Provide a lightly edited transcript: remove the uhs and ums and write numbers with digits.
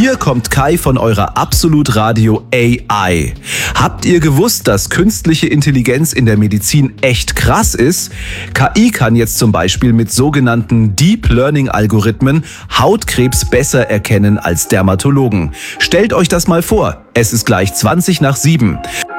Hier kommt Kai von eurer Absolut Radio AI. Habt ihr gewusst, dass künstliche Intelligenz in der Medizin echt krass ist? KI kann jetzt zum Beispiel mit sogenannten Deep Learning Algorithmen Hautkrebs besser erkennen als Dermatologen. Stellt euch das mal vor. Es ist gleich 7:20.